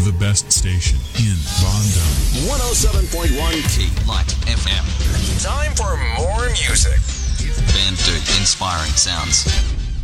the best station in Bondo. 107.1 T-Light FM. Time for more music. Banter inspiring sounds.